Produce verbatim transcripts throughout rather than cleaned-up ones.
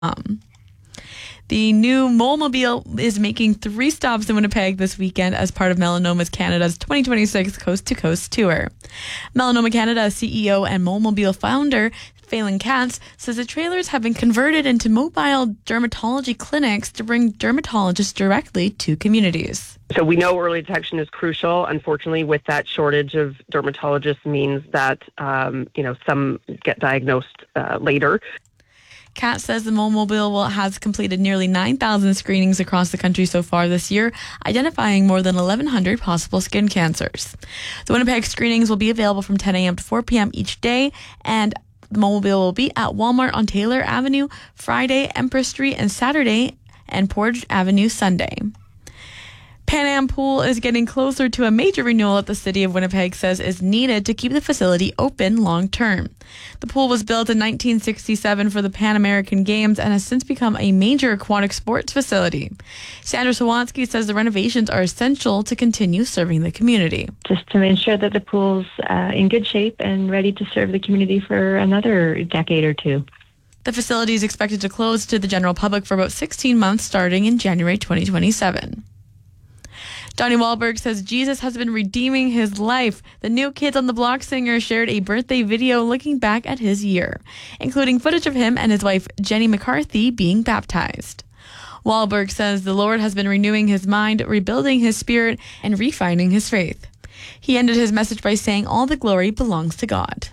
Um, the new Molemobile is making three stops in Winnipeg this weekend as part of Melanoma Canada's twenty twenty-six Coast to Coast Tour. Melanoma Canada C E O and Molemobile founder Phelan Katz says the trailers have been converted into mobile dermatology clinics to bring dermatologists directly to communities. So we know early detection is crucial. Unfortunately, with that shortage of dermatologists means that, um, you know, some get diagnosed uh, later. Katz says the Molemobile will, has completed nearly nine thousand screenings across the country so far this year, identifying more than eleven hundred possible skin cancers. The Winnipeg screenings will be available from ten a.m. to four p.m. each day, and the Molemobile will be at Walmart on Taylor Avenue Friday, Empress Street, and Saturday, and Portage Avenue Sunday. Pan Am Pool is getting closer to a major renewal that the City of Winnipeg says is needed to keep the facility open long term. The pool was built in nineteen sixty-seven for the Pan American Games and has since become a major aquatic sports facility. Sandra Sawansky says the renovations are essential to continue serving the community. Just to ensure that the pool's uh, in good shape and ready to serve the community for another decade or two. The facility is expected to close to the general public for about sixteen months starting in January twenty twenty-seven. Donnie Wahlberg says Jesus has been redeeming his life. The New Kids on the Block singer shared a birthday video looking back at his year, including footage of him and his wife Jenny McCarthy being baptized. Wahlberg says the Lord has been renewing his mind, rebuilding his spirit, and refining his faith. He ended his message by saying all the glory belongs to God.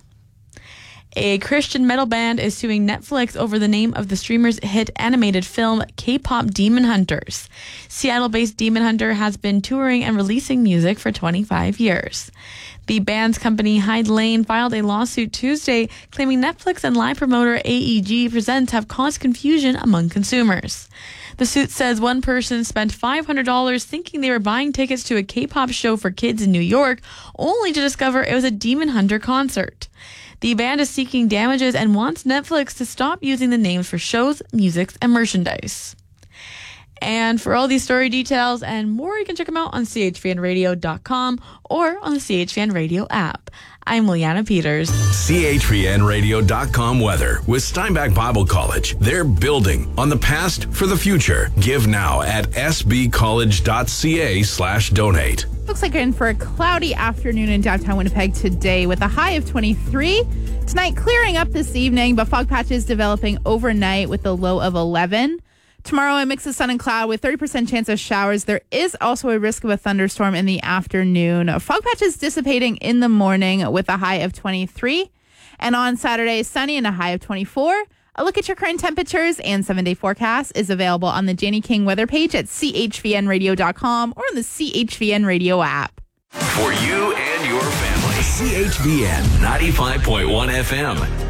A Christian metal band is suing Netflix over the name of the streamer's hit animated film K-pop Demon Hunters. Seattle-based Demon Hunter has been touring and releasing music for twenty-five years. The band's company Hyde Lane filed a lawsuit Tuesday claiming Netflix and live promoter A E G Presents have caused confusion among consumers. The suit says one person spent five hundred dollars thinking they were buying tickets to a K-pop show for kids in New York, only to discover it was a Demon Hunter concert. The band is seeking damages and wants Netflix to stop using the names for shows, music, and merchandise. And for all these story details and more, you can check them out on c h v n radio dot com or on the C H V N Radio app. I'm Liana Peters. C H V N radio dot com weather with Steinbach Bible College. They're building on the past for the future. Give now at s b college dot c a slash donate. Looks like you're in for a cloudy afternoon in downtown Winnipeg today with a high of twenty-three. Tonight clearing up this evening, but fog patches developing overnight with a low of eleven. Tomorrow, a mix of sun and cloud with thirty percent chance of showers. There is also a risk of a thunderstorm in the afternoon. Fog patches dissipating in the morning with a high of twenty-tee. And on Saturday, sunny and a high of twenty-four. A look at your current temperatures and seven-day forecast is available on the Janie King weather page at c h v n radio dot com or on the C H V N Radio app. For you and your family, C H V N ninety-five point one F M.